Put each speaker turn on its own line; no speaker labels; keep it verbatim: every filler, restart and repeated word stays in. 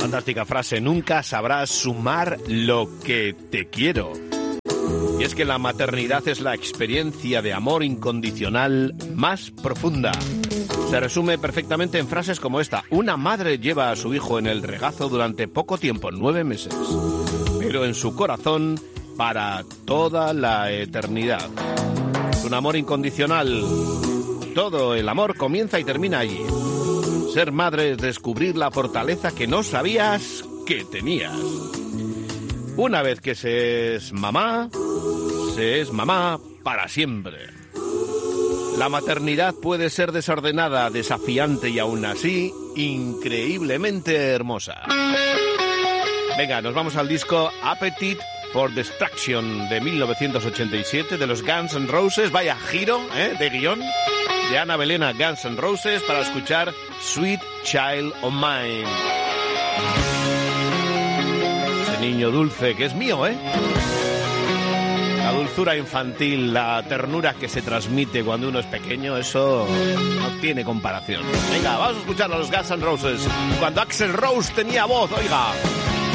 Fantástica frase, nunca sabrás sumar lo que te quiero. Y es que la maternidad es la experiencia de amor incondicional más profunda. Se resume perfectamente en frases como esta. Una madre lleva a su hijo en el regazo durante poco tiempo, nueve meses, pero en su corazón para toda la eternidad. Es un amor incondicional. Todo el amor comienza y termina allí. Ser madre es descubrir la fortaleza que no sabías que tenías. Una vez que se es mamá, se es mamá para siempre. La maternidad puede ser desordenada, desafiante y aún así increíblemente hermosa. Venga, nos vamos al disco Appetite for Destruction de mil novecientos ochenta y siete de los Guns N' Roses. Vaya giro, ¿eh?, de guión de Ana Belén a Guns N' Roses para escuchar Sweet Child of Mine. Ese niño dulce que es mío, ¿eh? La dulzura infantil, la ternura que se transmite cuando uno es pequeño, eso no tiene comparación. Venga, vamos a escuchar a los Guns N' Roses. Cuando Axl Rose tenía voz, oiga.